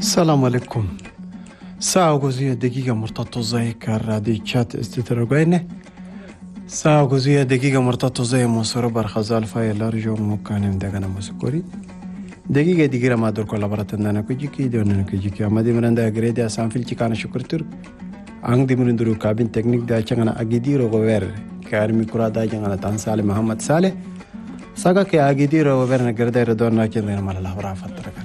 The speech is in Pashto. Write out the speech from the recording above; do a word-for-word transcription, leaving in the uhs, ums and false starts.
السلام عليكم. ساعة وجزية دقيقة مرتبطة زي كرادي شات استترقينه. ساعة وجزية دقيقة مرتبطة زي مصر برخزال فاي لارجو مكانم دعنا مسكوري. دقيقة دقيقة ما دور كلا براتنا كوجيكي دون كوجيكي أما دي مرندا غريدة سامفيل تكانا شكرتور. أنغ دي مرندرو كابين تكنيك دا چعنا أجدي روغوير كارمي كورا دا چعنا تانسال محمد سالة. ساقا كي أجدي روغوير نقدر ردون ناكين رينا مالا لابرا فترة.